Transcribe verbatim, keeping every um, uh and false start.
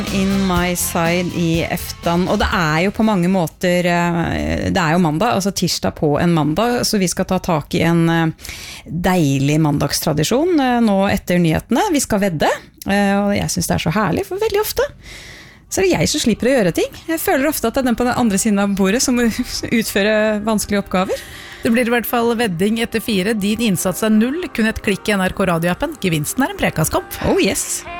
In my side i eftan, og det er jo på mange måter, det er jo mandag, altså tirsdag på en mandag, så vi skal ta tak i en deilig mandagstradisjon nå etter nyhetene. Vi skal vedde, og jeg synes det er så herlig, for veldig ofte så er det jeg som slipper å gjøre ting. Jeg føler ofte at det er den på den andre siden av bordet som må utføre vanskelige oppgaver. Det blir i hvert fall vedding etter fire. Din innsats er null, kun et klikk i N R K radioappen. Gevinsten er en prekaskopp. Oh yes!